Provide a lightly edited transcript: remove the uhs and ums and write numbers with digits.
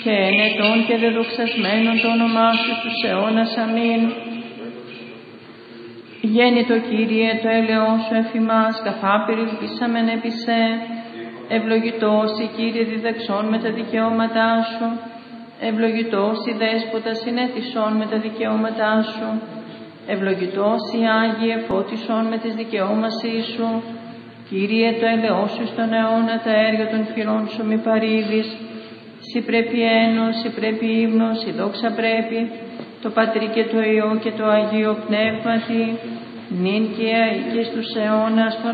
και ενετών και δεδοξασμένων το όνομά σου στους αιώνας. Αμήν. Γέννητο Κύριε, το έλεος σου εφημάς, καθάπηρη ελπίσαμεν επί σε. Ευλογητός η Κύριε διδαξών με τα δικαιώματά σου. Ευλογητός η Δέσποτα συνέτησών με τα δικαιώματά σου. Ευλογητός η Άγιε φώτισον με τις δικαιώμασή σου. Κύριε, το έλεος σου στον αιώνα, τα έργα των χειρών σου μη παρήδεις. Συ πρέπει ένος, συ πρέπει ύμνος, η δόξα πρέπει, το Πατρί και το Υιό και το Αγίο Πνεύματι, νυν και στους αιώνας των